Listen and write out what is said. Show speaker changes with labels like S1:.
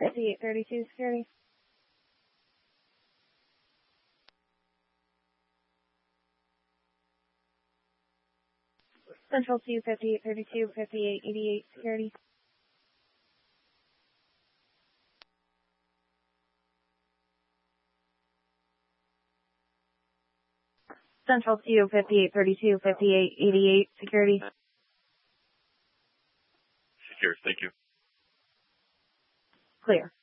S1: 5832 security. Central 2, 5832, 5888 security. Central 2, 5832, 5888 security.
S2: Secure, thank you.
S1: Clear.